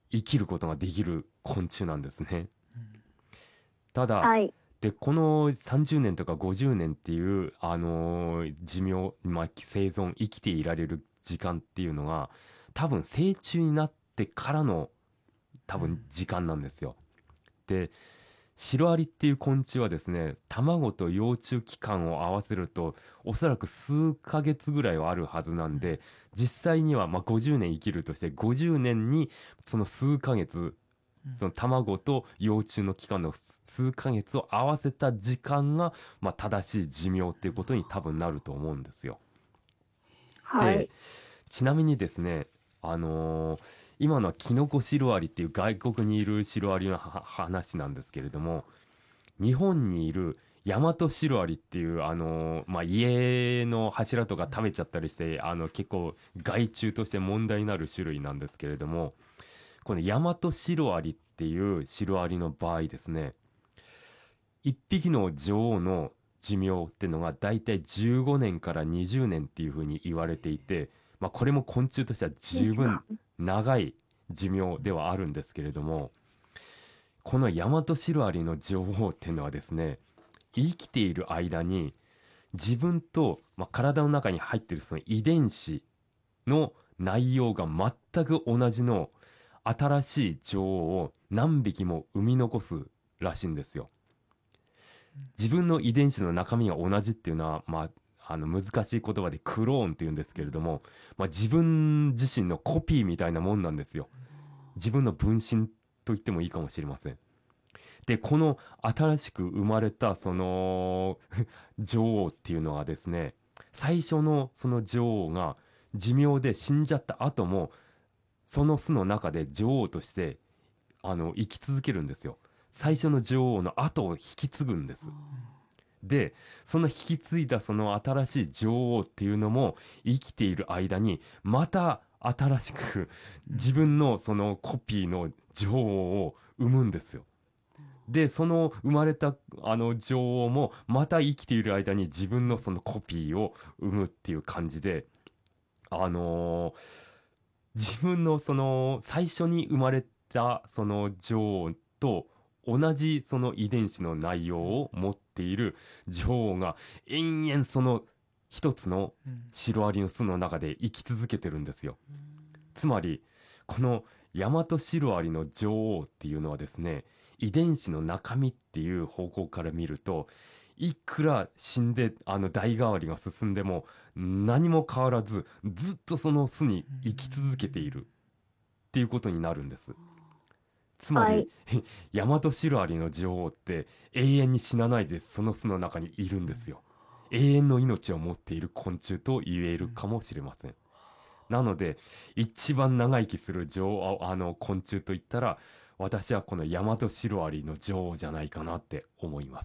生きることができる昆虫なんですね。ただ、 はい。 でこの30年とか50年っていう、寿命、生存生きていられる時間っていうのが多分成虫になってからの多分時間なんですよ。でシロアリっていう昆虫はですね、卵と幼虫期間を合わせるとおそらく数ヶ月ぐらいはあるはずなんで、実際には50年生きるとして50年にその数ヶ月、その卵と幼虫の期間の数ヶ月を合わせた時間が、正しい寿命っていうことに多分なると思うんですよ。ではい。 ちなみにですね、今のはキノコシロアリっていう外国にいるシロアリの話なんですけれども、日本にいるヤマトシロアリっていう、家の柱とか食べちゃったりして、結構害虫として問題になる種類なんですけれども、このヤマトシロアリっていうシロアリの場合ですね、一匹の女王の寿命っていうのがだいたい15年から20年っていうふうに言われていて、これも昆虫としては十分長い寿命ではあるんですけれども、このヤマトシロアリの女王っていうのはですね、生きている間に自分と、体の中に入っているその遺伝子の内容が全く同じの新しい女王を何匹も生み残すらしいんですよ。自分の遺伝子の中身が同じっていうのは、難しい言葉でクローンっていうんですけれども、自分自身のコピーみたいなもんなんですよ。自分の分身と言ってもいいかもしれません。でこの新しく生まれたその女王っていうのはですね、最初のその女王が寿命で死んじゃった後もその巣の中で女王として生き続けるんですよ。最初の女王の後を引き継ぐんです。でその引き継いだその新しい女王っていうのも生きている間にまた新しく自分のそのコピーの女王を生むんですよ。でその生まれた女王もまた生きている間に自分のそのコピーを生むっていう感じで、あのー自分のその最初に生まれたその女王と同じその遺伝子の内容を持っている女王が延々その一つのシロアリの巣の中で生き続けてるんですよ。つまりこのヤマトシロアリの女王っていうのはですね、遺伝子の中身っていう方向から見るといくら死んで代替わりが進んでも何も変わらずずっとその巣に生き続けているっていうことになるんです。つまりはい。 ヤマトシロアリの女王って永遠に死なないでその巣の中にいるんですよ。永遠の命を持っている昆虫と言えるかもしれません。なので一番長生きする昆虫といったら、私はこのヤマトシロアリの女王じゃないかなって思います。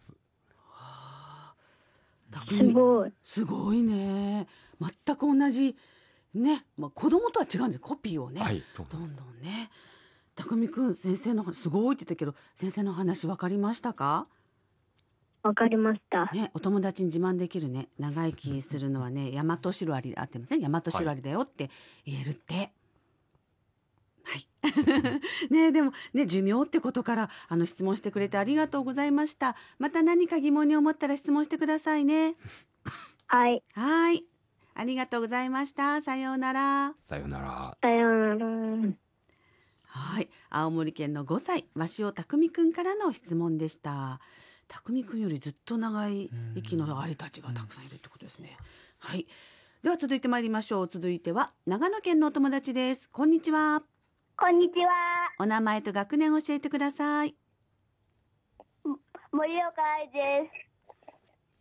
す匠、 ごい。 すごいね。全く同じね、子供とは違うんですよ。コピーをね、 はいそうどんなんです。 どんね。匠くん、先生の話すごいって言ったけど、先生の話分かりましたか？ わかりました。 ね、お友達に自慢できるね。長生きするのはね、ヤマトシロアリであってますね。ヤマトシロアリだよって言えるって。はい。ね、でもね、寿命ってことから質問してくれてありがとうございました。また何か疑問に思ったら質問してくださいね。 はい。 はい。ありがとうございました。さようなら。 さよなら。 さようなら。 はい。青森県の5歳、鷲尾匠くんからの質問でした。匠くんよりずっと長い息のアリたちがたくさんいるってことですね。はい。では続いて参りましょう。続いては長野県のお友達です。こんにちは。 こんにちは。 お名前と学年を教えてください。 森岡愛です。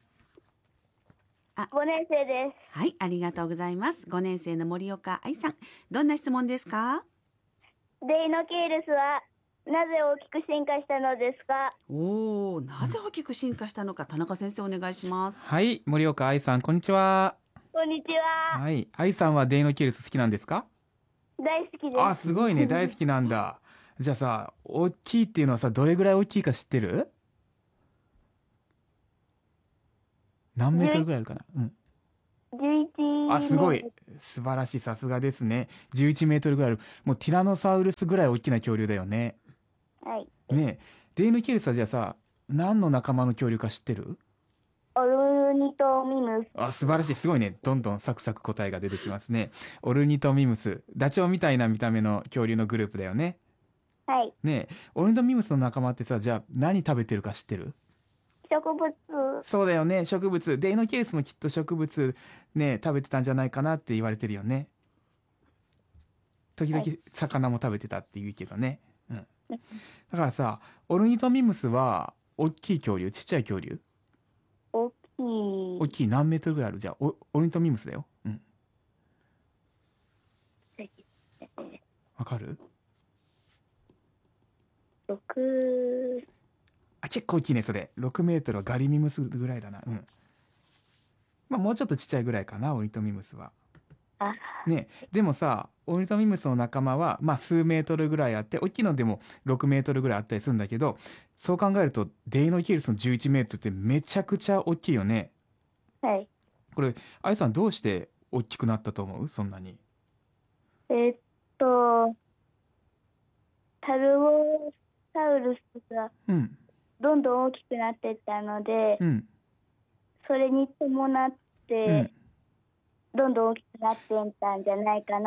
あ、 5年生です。 はい、ありがとうございます。5年生の森岡愛さん。どんな質問ですか？ デイノケイルスはなぜ大きく進化したのですか？ おー、なぜ大きく進化したのか、田中先生お願いします。 はい、森岡愛さん、こんにちは。 こんにちは。 はい、愛さんはデイノケイルス好きなんですか？ 大好きです。 あ、すごいね、大好きなんだ。じゃあさ、大きいっていうのはさ、どれぐらい大きいか知ってる？何メートルぐらいあるかな？うん。 11 あ、すごい。 素晴らしい、さすがですね。11メートルぐらいある。もうティラノサウルスぐらい大きな恐竜だよね。 はい。 ねえ、デイノケイルスはじゃあさ、何の仲間の恐竜か知ってる？ オルニトミムス。 あ、素晴らしい、すごいね。どんどんサクサク答えが出てきますね。オルニトミムス、ダチョウみたいな見た目の恐竜のグループだよね。 はい。 ねえ、オルニトミムスの仲間ってさ、じゃあ何食べてるか知ってる？ 植物。 そうだよね、植物。デイノケイルスもきっと植物ね食べてたんじゃないかなって言われてるよね。時々 はい魚も食べてたって言うけどね。うん。だからさ、オルニトミムスは大きい恐竜、ちっちゃい恐竜？ 大きい。 大きい、何メートルぐらいある？じゃあオルニトミムスだよ。うん。わかる？ 6。 あ、結構大きいね、それ。6メートルはガリミムスぐらいだな。うん。まあもうちょっとちっちゃいぐらいかな、オルニトミムスは。 あ、 ね、でもさ、オルニトミムスの仲間は、まあ、数メートルぐらいあって、大きいのでも6メートルぐらいあったりするんだけど、そう考えるとデイノケイルスの11メートルってめちゃくちゃ大きいよね。 はい。 これ、あいさんどうして大きくなったと思う？そんなに。 タルボサウルスがうんどんどん大きくなっていったので、 うんそれに伴っうん。 てどんどん大きくなっていったんじゃないかな